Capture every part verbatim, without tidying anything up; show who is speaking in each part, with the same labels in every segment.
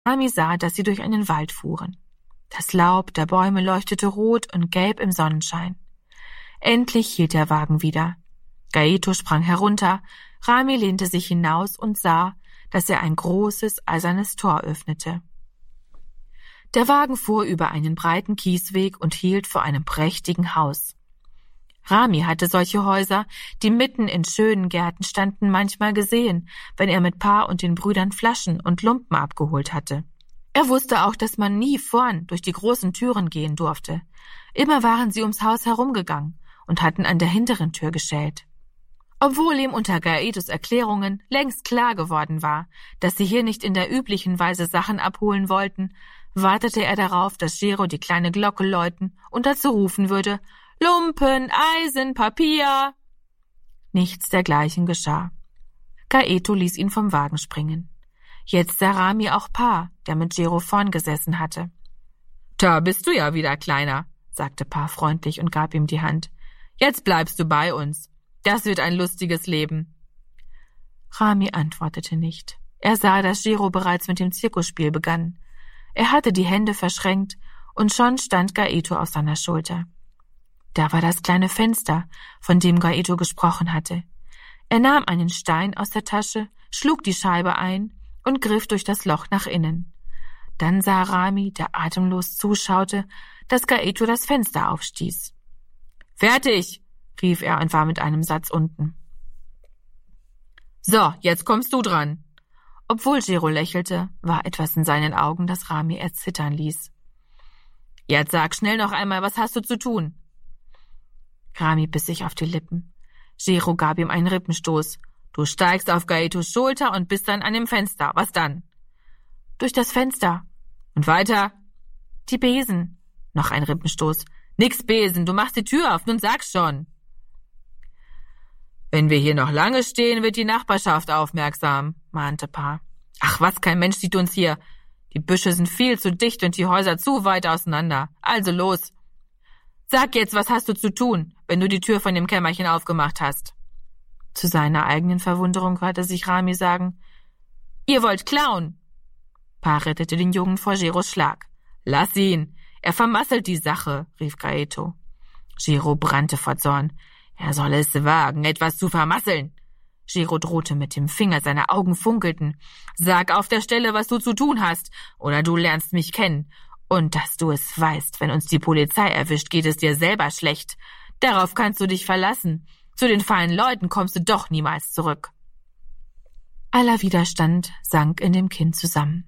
Speaker 1: Rami sah, dass sie durch einen Wald fuhren. Das Laub der Bäume leuchtete rot und gelb im Sonnenschein. Endlich hielt der Wagen wieder. Gaeto sprang herunter, Rami lehnte sich hinaus und sah, dass er ein großes, eisernes Tor öffnete. Der Wagen fuhr über einen breiten Kiesweg und hielt vor einem prächtigen Haus. Rami hatte solche Häuser, die mitten in schönen Gärten standen, manchmal gesehen, wenn er mit Pa und den Brüdern Flaschen und Lumpen abgeholt hatte. Er wusste auch, dass man nie vorn durch die großen Türen gehen durfte. Immer waren sie ums Haus herumgegangen und hatten an der hinteren Tür geschellt. Obwohl ihm unter Gaetos Erklärungen längst klar geworden war, dass sie hier nicht in der üblichen Weise Sachen abholen wollten, wartete er darauf, dass Gero die kleine Glocke läuten und dazu rufen würde: »Lumpen, Eisen, Papier!« Nichts dergleichen geschah. Gaeto ließ ihn vom Wagen springen. Jetzt sah Rami auch Pa, der mit Gero vorn gesessen hatte. »Da bist du ja wieder, Kleiner«, sagte Pa freundlich und gab ihm die Hand. »Jetzt bleibst du bei uns. Das wird ein lustiges Leben.« Rami antwortete nicht. Er sah, dass Gero bereits mit dem Zirkusspiel begann. Er hatte die Hände verschränkt und schon stand Gaeto auf seiner Schulter. Da war das kleine Fenster, von dem Gaeto gesprochen hatte. Er nahm einen Stein aus der Tasche, schlug die Scheibe ein und griff durch das Loch nach innen. Dann sah Rami, der atemlos zuschaute, dass Gaeto das Fenster aufstieß. »Fertig«, rief er und war mit einem Satz unten. »So, jetzt kommst du dran.« Obwohl Gero lächelte, war etwas in seinen Augen, das Rami erzittern ließ. »Jetzt sag schnell noch einmal, was hast du zu tun?« Rami biss sich auf die Lippen. Gero gab ihm einen Rippenstoß. »Du steigst auf Gaetos Schulter und bist dann an dem Fenster. Was dann?« »Durch das Fenster.« »Und weiter?« »Die Besen.« Noch ein Rippenstoß. »Nix Besen, du machst die Tür auf, nun sag's schon.« »Wenn wir hier noch lange stehen, wird die Nachbarschaft aufmerksam«, mahnte Pa. »Ach was, kein Mensch sieht uns hier. Die Büsche sind viel zu dicht und die Häuser zu weit auseinander. Also los. Sag jetzt, was hast du zu tun, wenn du die Tür von dem Kämmerchen aufgemacht hast?« Zu seiner eigenen Verwunderung hörte sich Rami sagen: »Ihr wollt klauen!« Pa rettete den Jungen vor Geros Schlag. »Lass ihn, er vermasselt die Sache«, rief Gaeto. Gero brannte vor Zorn. Er soll es wagen, etwas zu vermasseln. Gero drohte mit dem Finger, seine Augen funkelten. »Sag auf der Stelle, was du zu tun hast, oder du lernst mich kennen. Und dass du es weißt, wenn uns die Polizei erwischt, geht es dir selber schlecht. Darauf kannst du dich verlassen. Zu den feinen Leuten kommst du doch niemals zurück.« Aller Widerstand sank in dem Kind zusammen.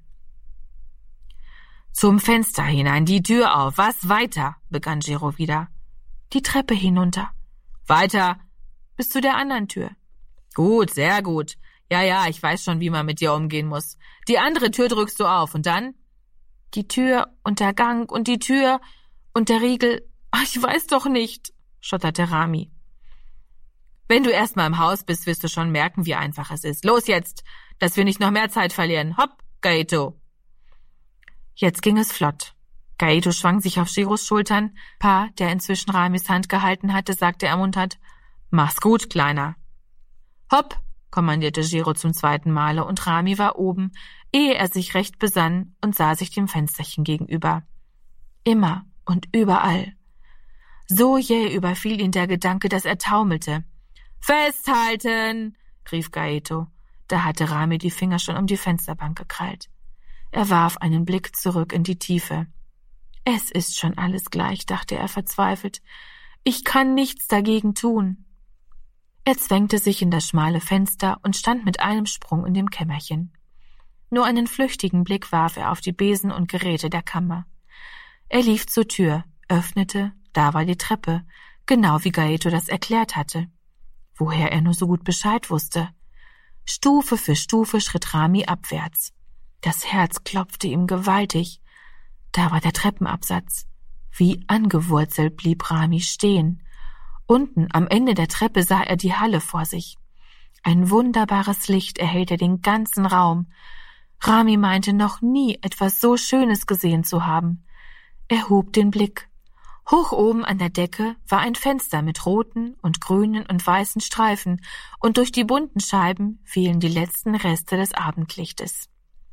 Speaker 1: »Zum Fenster hinein, die Tür auf, was weiter?« begann Gero wieder. »Die Treppe hinunter.« »Weiter?« »Bis zu der anderen Tür.« »Gut, sehr gut. Ja, ja, ich weiß schon, wie man mit dir umgehen muss. Die andere Tür drückst du auf, und dann?« »Die Tür und der Gang und die Tür und der Riegel. Ach, ich weiß doch nicht«, stotterte Rami. »Wenn du erst mal im Haus bist, wirst du schon merken, wie einfach es ist. Los jetzt, dass wir nicht noch mehr Zeit verlieren. Hopp, Gaeto!« Jetzt ging es flott. Gaeto schwang sich auf Geros Schultern. Pa, der inzwischen Ramis Hand gehalten hatte, sagte ermunternd: »Mach's gut, Kleiner.« »Hopp«, kommandierte Gero zum zweiten Male, und Rami war oben, ehe er sich recht besann und sah sich dem Fensterchen gegenüber. Immer und überall. So jäh überfiel ihn der Gedanke, dass er taumelte. »Festhalten«, rief Gaeto. Da hatte Rami die Finger schon um die Fensterbank gekrallt. Er warf einen Blick zurück in die Tiefe. »Es ist schon alles gleich«, dachte er verzweifelt. »Ich kann nichts dagegen tun.« Er zwängte sich in das schmale Fenster und stand mit einem Sprung in dem Kämmerchen. Nur einen flüchtigen Blick warf er auf die Besen und Geräte der Kammer. Er lief zur Tür, öffnete, da war die Treppe, genau wie Gaeto das erklärt hatte. Woher er nur so gut Bescheid wusste. Stufe für Stufe schritt Rami abwärts. Das Herz klopfte ihm gewaltig. Da war der Treppenabsatz. Wie angewurzelt blieb Rami stehen. Unten am Ende der Treppe sah er die Halle vor sich. Ein wunderbares Licht erhellte den ganzen Raum. Rami meinte noch nie etwas so Schönes gesehen zu haben. Er hob den Blick. Hoch oben an der Decke war ein Fenster mit roten und grünen und weißen Streifen, und durch die bunten Scheiben fielen die letzten Reste des Abendlichtes.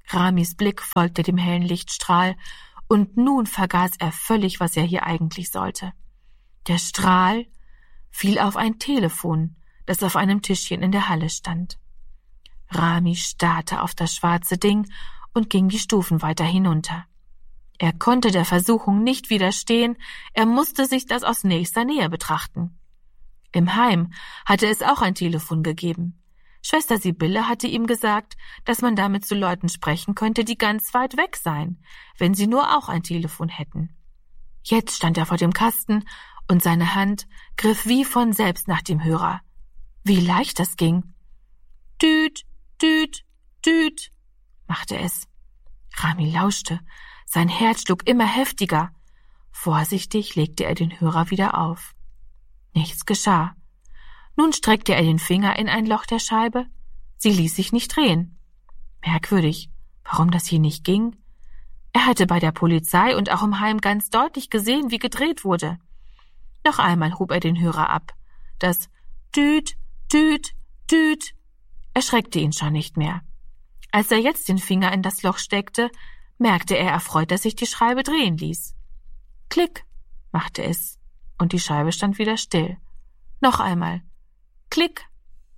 Speaker 1: Ramis Blick folgte dem hellen Lichtstrahl, und nun vergaß er völlig, was er hier eigentlich sollte. Der Strahl fiel auf ein Telefon, das auf einem Tischchen in der Halle stand. Rami starrte auf das schwarze Ding und ging die Stufen weiter hinunter. Er konnte der Versuchung nicht widerstehen, er musste sich das aus nächster Nähe betrachten. Im Heim hatte es auch ein Telefon gegeben. Schwester Sibylle hatte ihm gesagt, dass man damit zu Leuten sprechen könnte, die ganz weit weg seien, wenn sie nur auch ein Telefon hätten. Jetzt stand er vor dem Kasten und seine Hand griff wie von selbst nach dem Hörer. Wie leicht das ging. Düt, düt, düt, machte es. Rami lauschte. Sein Herz schlug immer heftiger. Vorsichtig legte er den Hörer wieder auf. Nichts geschah. Nun streckte er den Finger in ein Loch der Scheibe. Sie ließ sich nicht drehen. Merkwürdig, warum das hier nicht ging? Er hatte bei der Polizei und auch im Heim ganz deutlich gesehen, wie gedreht wurde. Noch einmal hob er den Hörer ab. Das Düt, Düt, Düt erschreckte ihn schon nicht mehr. Als er jetzt den Finger in das Loch steckte, merkte er erfreut, dass sich die Scheibe drehen ließ. Klick, machte es, und die Scheibe stand wieder still. Noch einmal. Klick.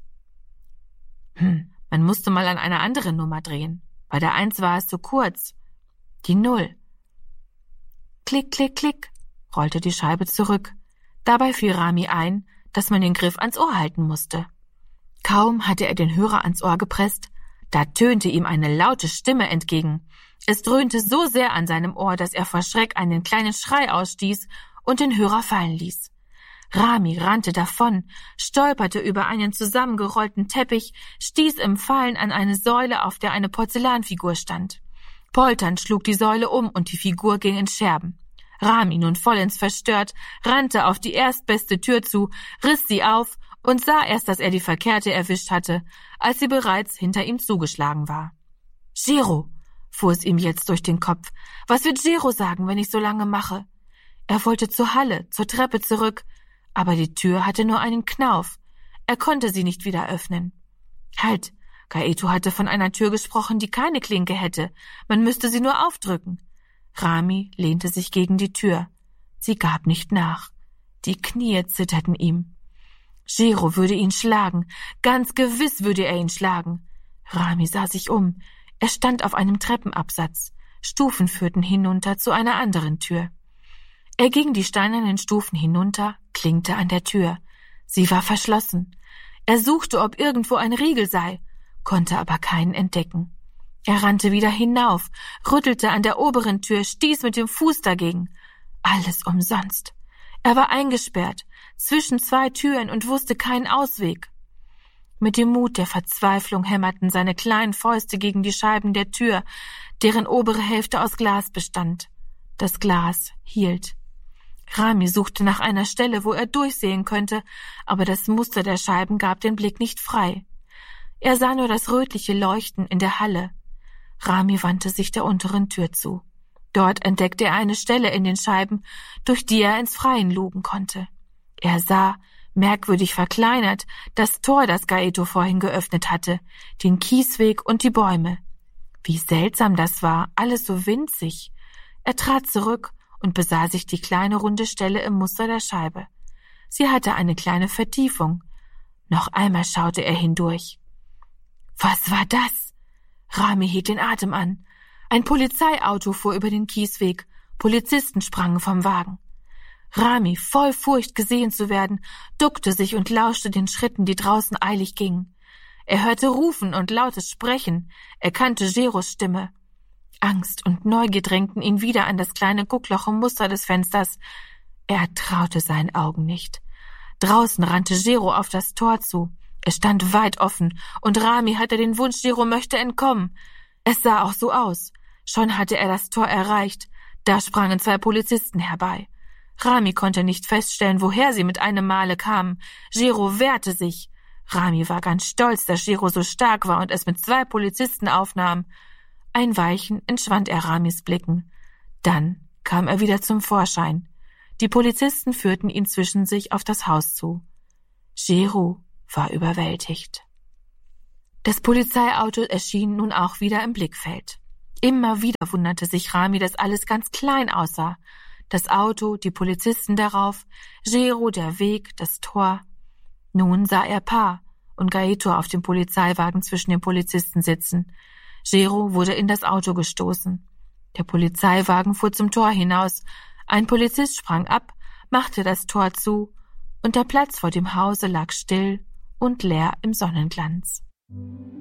Speaker 1: Hm, man musste mal an einer anderen Nummer drehen. Bei der Eins war es so kurz. Die Null. Klick, klick, klick, rollte die Scheibe zurück. Dabei fiel Rami ein, dass man den Griff ans Ohr halten musste. Kaum hatte er den Hörer ans Ohr gepresst, da tönte ihm eine laute Stimme entgegen. Es dröhnte so sehr an seinem Ohr, dass er vor Schreck einen kleinen Schrei ausstieß und den Hörer fallen ließ. Rami rannte davon, stolperte über einen zusammengerollten Teppich, stieß im Fallen an eine Säule, auf der eine Porzellanfigur stand. Polternd schlug die Säule um und die Figur ging in Scherben. Rami, nun vollends verstört, rannte auf die erstbeste Tür zu, riss sie auf und sah erst, dass er die verkehrte erwischt hatte, als sie bereits hinter ihm zugeschlagen war. »Gero«, fuhr es ihm jetzt durch den Kopf, »was wird Gero sagen, wenn ich so lange mache?« Er wollte zur Halle, zur Treppe zurück, aber die Tür hatte nur einen Knauf. Er konnte sie nicht wieder öffnen. Halt, Gaeto hatte von einer Tür gesprochen, die keine Klinke hätte. Man müsste sie nur aufdrücken. Rami lehnte sich gegen die Tür. Sie gab nicht nach. Die Knie zitterten ihm. Gero würde ihn schlagen. Ganz gewiss würde er ihn schlagen. Rami sah sich um. Er stand auf einem Treppenabsatz. Stufen führten hinunter zu einer anderen Tür. Er ging die steinernen Stufen hinunter, klinkte an der Tür. Sie war verschlossen. Er suchte, ob irgendwo ein Riegel sei, konnte aber keinen entdecken. Er rannte wieder hinauf, rüttelte an der oberen Tür, stieß mit dem Fuß dagegen. Alles umsonst. Er war eingesperrt, zwischen zwei Türen und wusste keinen Ausweg. Mit dem Mut der Verzweiflung hämmerten seine kleinen Fäuste gegen die Scheiben der Tür, deren obere Hälfte aus Glas bestand. Das Glas hielt. Rami suchte nach einer Stelle, wo er durchsehen könnte, aber das Muster der Scheiben gab den Blick nicht frei. Er sah nur das rötliche Leuchten in der Halle. Rami wandte sich der unteren Tür zu. Dort entdeckte er eine Stelle in den Scheiben, durch die er ins Freien lugen konnte. Er sah, merkwürdig verkleinert, das Tor, das Gaeto vorhin geöffnet hatte, den Kiesweg und die Bäume. Wie seltsam das war, alles so winzig. Er trat zurück und besah sich die kleine runde Stelle im Muster der Scheibe. Sie hatte eine kleine Vertiefung. Noch einmal schaute er hindurch. Was war das? Rami hielt den Atem an. Ein Polizeiauto fuhr über den Kiesweg. Polizisten sprangen vom Wagen. Rami, voll Furcht, gesehen zu werden, duckte sich und lauschte den Schritten, die draußen eilig gingen. Er hörte Rufen und lautes Sprechen. Er kannte Geros Stimme. Angst und Neugier drängten ihn wieder an das kleine Guckloch im Muster des Fensters. Er traute seinen Augen nicht. Draußen rannte Gero auf das Tor zu. Es stand weit offen, und Rami hatte den Wunsch, Gero möchte entkommen. Es sah auch so aus. Schon hatte er das Tor erreicht. Da sprangen zwei Polizisten herbei. Rami konnte nicht feststellen, woher sie mit einem Male kamen. Gero wehrte sich. Rami war ganz stolz, dass Gero so stark war und es mit zwei Polizisten aufnahm. Ein Weilchen entschwand er Ramis Blicken. Dann kam er wieder zum Vorschein. Die Polizisten führten ihn zwischen sich auf das Haus zu. Gero war überwältigt. Das Polizeiauto erschien nun auch wieder im Blickfeld. Immer wieder wunderte sich Rami, dass alles ganz klein aussah. Das Auto, die Polizisten darauf, Gero, der Weg, das Tor. Nun sah er Pa und Gaeto auf dem Polizeiwagen zwischen den Polizisten sitzen. Gero wurde in das Auto gestoßen. Der Polizeiwagen fuhr zum Tor hinaus. Ein Polizist sprang ab, machte das Tor zu, und der Platz vor dem Hause lag still und leer im Sonnenglanz.